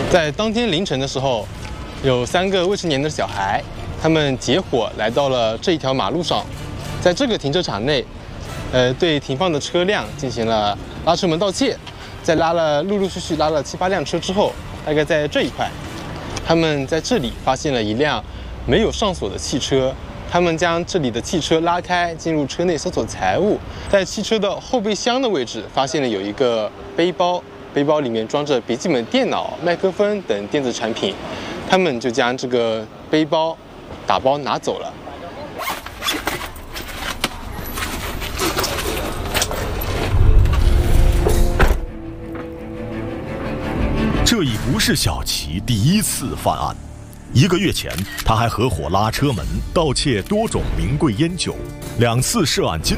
在当天凌晨的时候，有3个未成年的小孩，他们结伙来到了这一条马路上，在这个停车场内，对停放的车辆进行了拉车门盗窃。在陆陆续续拉了7、8辆车之后，大概在这一块，他们在这里发现了一辆没有上锁的汽车。他们将这里的汽车拉开，进入车内搜索财物。在汽车的后备箱的位置，发现了有一个背包，背包里面装着笔记本电脑、麦克风等电子产品。他们就将这个背包打包拿走了。 这已不是小齐第一次犯案。1个月前，他还合伙拉车门、盗窃多种名贵烟酒，2次涉案金